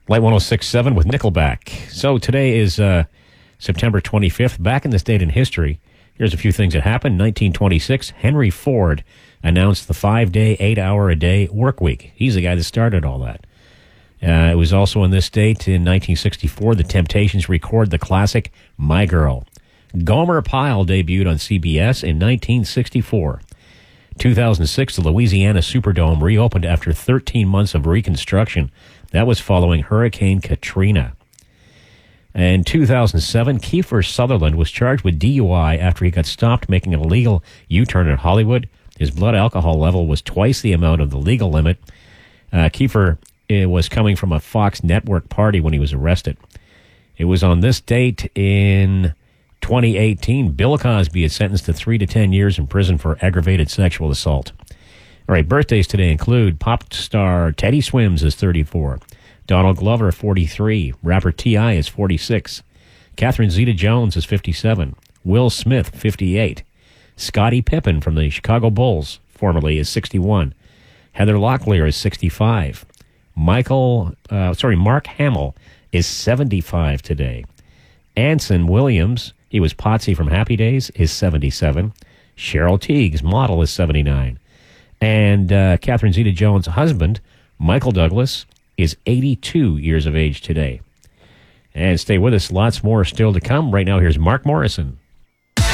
Light 106.7 with Nickelback. So today is September 25th. Back in this date in history, here's a few things that happened. 1926, Henry Ford announced the 5-day, 8-hour-a-day work week. He's the guy that started all that. It was also on this date in 1964, the Temptations record the classic My Girl. Gomer Pyle debuted on CBS in 1964. 2006, the Louisiana Superdome reopened after 13 months of reconstruction. That was following Hurricane Katrina. In 2007, Kiefer Sutherland was charged with DUI after he got stopped making an illegal U-turn in Hollywood. His blood alcohol level was twice the amount of the legal limit. Kiefer was coming from a Fox network party when he was arrested. It was on this date in 2018, Bill Cosby is sentenced to 3 to 10 years in prison for aggravated sexual assault. All right, birthdays today include pop star Teddy Swims is 34, Donald Glover 43, rapper T.I. is 46, Catherine Zeta-Jones is 57, Will Smith 58, Scottie Pippen from the Chicago Bulls formerly is 61, Heather Locklear is 65, Mark Hamill is 75 today, Anson Williams, he was Potsy from Happy Days, is 77, Cheryl Teague's model is 79, and Catherine Zeta-Jones' husband, Michael Douglas, is 82 years of age today. And stay with us. Lots more still to come. Right now, here's Mark Morrison.